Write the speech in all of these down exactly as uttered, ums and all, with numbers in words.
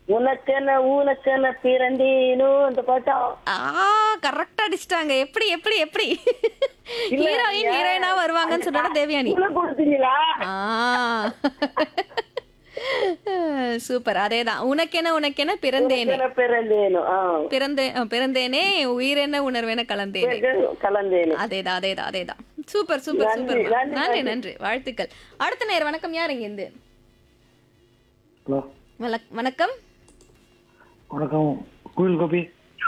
உனக்கென ஊனக்கென பிறந்தேனோ அந்த பாட்டா? ஆ கரெக்டா அடிச்சிட்டாங்க. எப்படி எப்படி எப்படி இல்ல, ஹீரோயின் நீங்க ஹீரோயினா வருவாங்கன்னு சொன்னா தேவயானி. உள்ள கொடுத்தீங்களா? ஆ சூப்பர். அதேதான். உனக்கென உனக்கென பிறந்தேனே உனக்கென பிறந்தேனோ. ஆ. பிறந்தே அ, பிறந்தேனே உயிரென உணர்வென கலந்தேனே. கலந்தேனே. அதேதான் அதேதான் அதேதான். சூப்பர் சூப்பர் நன்றி, சூப்பர். நன்றி, நன்றி நன்றி. நன்றி. வாழ்த்துக்கள். அடுத்த நேரம் வணக்கம். யார் இங்க இருந்து? ஹலோ வணக்- வணக்கம். வணக்கம். கோயில் கோபி.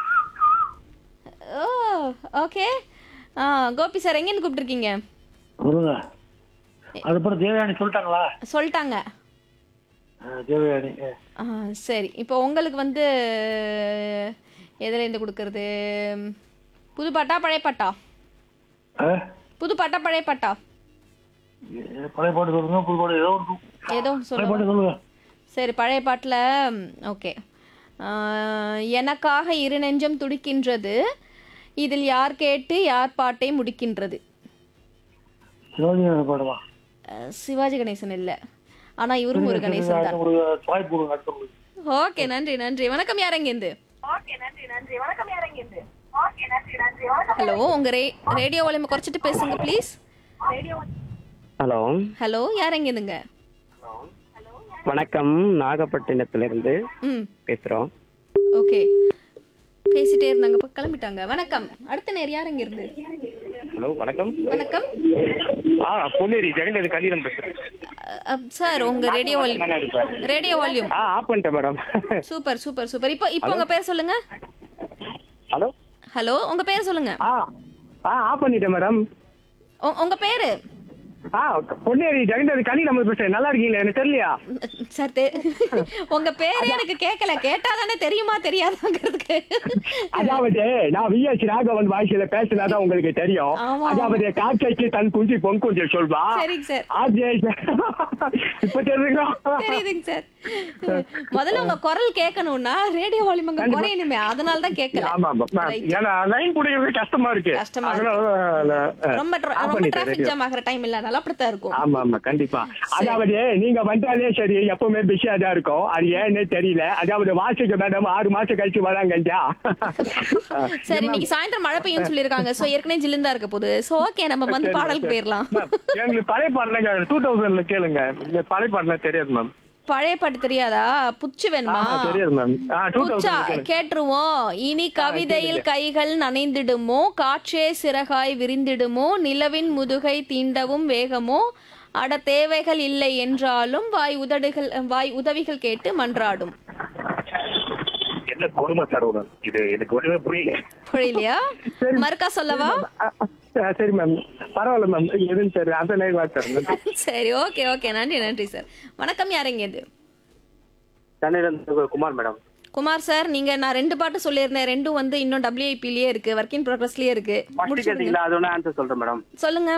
ஓ ஓகே. ஆ கோபி சார் எங்கேருந்து கூப்பிட்டுருக்கீங்க? சொல்லுங்க. அதுக்கப்புறம் தேவயானி சொல்லிட்டாங்களா? சொல்லிட்டாங்க. ஆ, தேவயானி. ஆ சரி. இப்போ உங்களுக்கு வந்து எதுலேருந்து கொடுக்கறது? புது பாட்டா பழைய பாட்டா? ஆ? புது பாட்டா பழைய பாட்டா? ஏ, பழைய பாட்டு சொல்லுங்க, புது பாட்டு ஏதோ ஒன்று. ஏதோ பழைய சொல்லுங்க. பாட்டு சொல்லுங்க. சரி பழைய பாட்டில் ஓகே. எனக்காக இரு நெஞ்சம் துடிக்கின்றது, இதில் யார் கேட்டு யார் பாட்டை முடிக்கின்றது? சிவாஜி பாடுவா. அஹ், சிவாஜி கணேசன் இல்லை, ஆனால் இவரும் ஒரு கணேசன் தான். வாய்ப்பு கொடுங்க, அடுத்த முறை. ஓகே நன்றி நன்றி. வணக்கம். யார் எங்கேருந்து? ஹலோ உங்கள் ரே ரேடியோ வால்யூமை குறைச்சிட்டு பேசுங்க ப்ளீஸ். ஹலோ ஹலோ யார் எங்கேருந்துங்க? வணக்கம், நாகப்பட்டினத்திலிருந்து ம் பேசுறோம். ஓகே. பேசிட்டே இருந்தாங்க, இப்போ கிளம்பிட்டாங்க. வணக்கம். அடுத்த நேர் யார் எங்கேருந்து? ஹலோ வணக்கம். வணக்கம் ஆ பொன்னேரி ஜெகன் கலிதன் பேசுறேன். அஹ், சார் உங்கள் radio volume radio volume ah of பண்ணிட்டேன் மேடம். Super super super. இப்போ இப்போ உங்க பேர் சொல்லுங்க. ஹலோ ஹலோ உங்க பேர் சொல்லுங்க. ஆ ஆ ஆஃப் பண்ணிட்டேன் மேடம். உ- உங்க பேரு? ஆ பொன்னேரி ஜெகன் கலி நம்ம பேசுறேன். நல்லா இருக்கீங்களா? எனக்கு தெரியலையா? சார் தெ- உங்க பேரே எனக்கு கேட்கல. கேட்டா தானே தெரியுமா தெரியாதாங்கிறதுக்கு. அதாவது நான் விஎஸ் ராகவன் வாய்ஸ்ல பேசினாதான் உங்களுக்கு தெரியும். ஆமா. அதாவது காக்கைக்கு தன் குஞ்சு பொன் குஞ்சு சொல்வா. சரிங்க சார். ஆஜே இப்ப தெரியுங்களா? தெரியுதுங்க சார். முதல்ல உங்க குரல் கேட்கணும்னா ரேடியோ வால்யூம் அங்க குறையணுமே, அதனால தான் கேட்கல. ஆமா ஆமா. Right. ஏன்னா லைன் பிடிக்கிறது கஷ்டமா இருக்கு. கஷ்டமா இருக்கு. அதனால, அஹ், ரொம்ப tra- ஆஃப் ரொம்ப பண்ணிட்டேன் டிராபிக் radio. ஜாம் ஆகிற டைம் இல்லனால அப்படித்தான் இருக்கும். ஆமா ஆமா கண்டிப்பா. அதாவது நீங்க வந்தாலே சரி எப்பவுமே பிஸியா தான் இருக்கும். அது ஏன்னே தெரியல. அதாவது வாசிக்க மேடம் ஆறு மாசம் கழிச்சு வராங்கஞ்சா. சரி இன்னைக்கு சாயந்தரம் மழை பெய்யும் சொல்லிருக்காங்க. சோ ஏற்கனவே ஜில்லுந்தா இருக்க போகுது. சோ ஓகே நம்ம வந்து பாடலுக்கு போயிடலாம். எங்களுக்கு பழைய பாடல டூ தௌசண்ட்ல கேளுங்க. இந்த பழைய பாடல தெரியாது மேம். பழைய பாட்டு தெரியாதா? புச்சு வேணுமா? தெரியாது மேம். டூ புச்சா தௌசண்ட் கேட்டுருவோம். இனி கவிதையில் கைகள் நனைந்திடுமோ, காற்றே சிறகாய் விரிந்திடுமோ, நிலவின் முதுகை தீண்டவும் வேகமோ, அட தேவைகள் இல்லை என்றாலும் வாய் உதடுகள் வாய் உதவிகள் கேட்டு மன்றாடும். என்ன கொடுமை தருவம் இது, எனக்கு ஒண்ணுமே புரியல. புரியலையா? மறுக்கா சொல்லவா? சரி மேம் பரவாயில்ல மேம். எதுவும் சரி அந்த நேரம் வாட்சார். சரி ஓகே ஓகே நன்றி நன்றி சார். வணக்கம். யார் எங்கேருந்து? சென்னையில குமார் மேடம். குமார் சார், நீங்க நான் ரெண்டு பாட்டு சொல்லியிருந்தேன். ரெண்டும் வந்து இன்னும் டபிள்யூஐபிலேயே இருக்கு, ஒர்க் இன் ப்ரோக்ரஸ்லயே இருக்கு. முடிச்சிடுங்க. அது ஒண்ணு ஆன்சர் சொல்றேன் மேடம். சொல்லுங்க.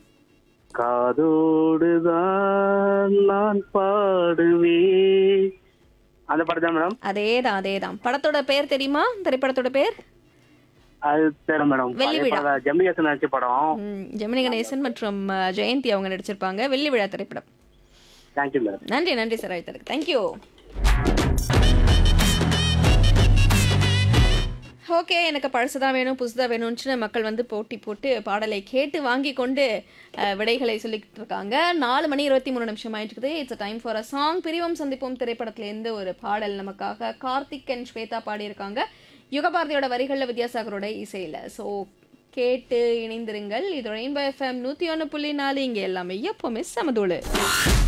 காதோடுதான் நான் பாடுவேன் அந்த படம் தான் மேடம். அதேதான் அதேதான். படத்தோட பேர் தெரியுமா? திரைப்படத்தோட பேர்? அது தெரியும் மேடம். வெள்ளி விழா. ஜெமினிகேசன் நடிச்ச படம். ம், ஜெமினி கணேசன் மற்றும் அஹ், ஜெயந்தி அவங்க நடிச்சிருப்பாங்க. வெள்ளி விழா திரைப்படம். Thank you madam. நன்றி நன்றி சார் அழைத்ததுக்கு. தேங்க்யூ. ஓகே. எனக்கு பழசுதான் வேணும் புதுசுதான் வேணும்னு மக்கள் வந்து போட்டி போட்டு பாடலை கேட்டு வாங்கி கொண்டு அஹ், விடைகளை சொல்லிக்கிட்டு இருக்காங்க. நாலு மணி இருபத்தி மூணு நிமிஷம் ஆயிட்டு இருக்குது. It's time for a song. பிரிவும் சந்திப்போம் திரைப்படத்திலேருந்து ஒரு பாடல் நமக்காக கார்த்திக் அண்ட் ஸ்வேதா பாடியிருக்காங்க. யுகபாரதியோட வரிகளில் வித்யாசாகரோட இசையில். ஸோ கேட்டு இணைந்திருங்கள். இது ரெயின்போ எஃப்எம் நூற்றி ஒன்று புள்ளி நாலு. இங்கே எல்லாமே எப்போவுமே சமதூளு.